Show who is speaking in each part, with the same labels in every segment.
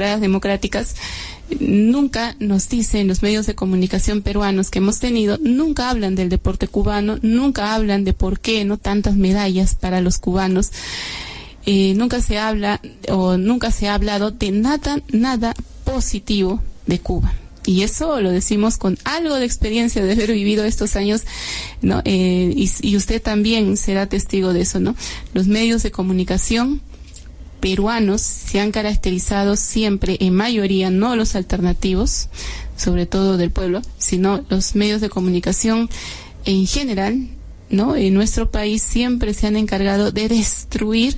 Speaker 1: temporadas democráticas, nunca nos dicen los medios de comunicación peruanos que hemos tenido, nunca hablan del deporte cubano, nunca hablan de por qué no tantas medallas para los cubanos. Nunca se habla o nunca se ha hablado de nada positivo de Cuba. Y eso lo decimos con algo de experiencia de haber vivido estos años, ¿no? Y usted también será testigo de eso, ¿no? Los medios de comunicación peruanos se han caracterizado siempre, en mayoría, no los alternativos, sobre todo del pueblo, sino los medios de comunicación en general, ¿no? En nuestro país siempre se han encargado de destruir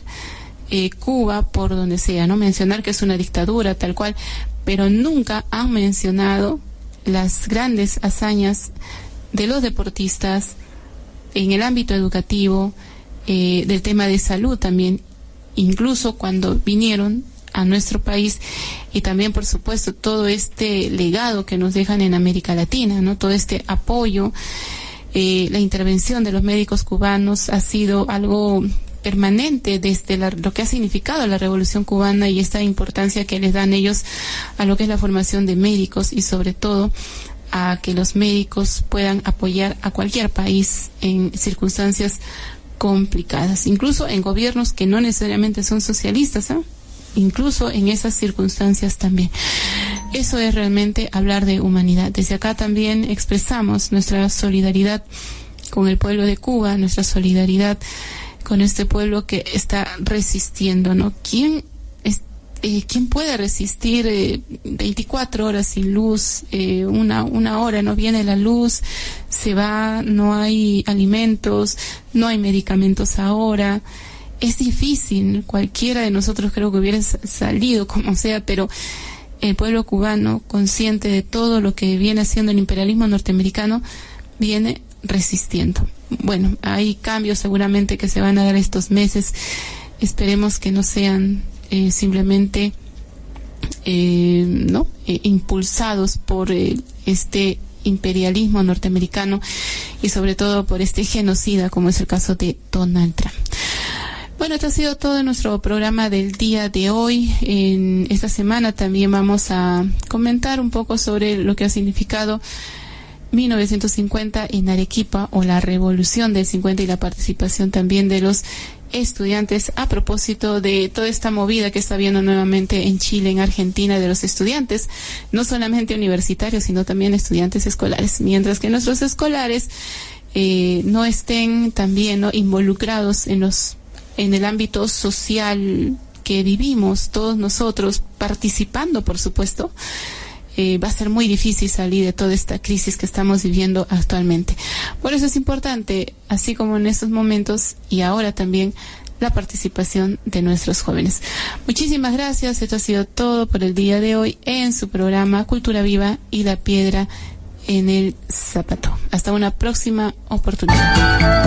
Speaker 1: Cuba por donde sea, ¿no? Mencionar que es una dictadura, tal cual, pero nunca han mencionado las grandes hazañas de los deportistas en el ámbito educativo, del tema de salud también, incluso cuando vinieron a nuestro país, y también, por supuesto, todo este legado que nos dejan en América Latina, ¿no? Todo este apoyo, la intervención de los médicos cubanos ha sido algo permanente desde lo que ha significado la Revolución Cubana y esta importancia que les dan ellos a lo que es la formación de médicos y sobre todo a que los médicos puedan apoyar a cualquier país en circunstancias complicadas, incluso en gobiernos que no necesariamente son socialistas, ¿eh? Incluso en esas circunstancias también. Eso es realmente hablar de humanidad. Desde acá también expresamos nuestra solidaridad con el pueblo de Cuba, nuestra solidaridad con este pueblo que está resistiendo, ¿no? ¿Quién puede resistir 24 horas sin luz? Una hora no viene la luz, se va, no hay alimentos, no hay medicamentos ahora. Es difícil, cualquiera de nosotros creo que hubiera salido como sea, pero el pueblo cubano, consciente de todo lo que viene haciendo el imperialismo norteamericano, viene resistiendo. Bueno, hay cambios seguramente que se van a dar estos meses. Esperemos que no sean simplemente impulsados por este imperialismo norteamericano y sobre todo por este genocida como es el caso de Donald Trump. Bueno, esto ha sido todo nuestro programa del día de hoy. En esta semana también vamos a comentar un poco sobre lo que ha significado 1950 en Arequipa, o la revolución del 50, y la participación también de los estudiantes a propósito de toda esta movida que está habiendo nuevamente en Chile, en Argentina, de los estudiantes, no solamente universitarios, sino también estudiantes escolares, mientras que nuestros escolares no estén también, ¿no?, involucrados en el ámbito social que vivimos todos nosotros, participando, por supuesto. Va a ser muy difícil salir de toda esta crisis que estamos viviendo actualmente. Por eso es importante, así como en estos momentos y ahora también, la participación de nuestros jóvenes. Muchísimas gracias. Esto ha sido todo por el día de hoy en su programa Cultura Viva y la Piedra en el Zapato. Hasta una próxima oportunidad.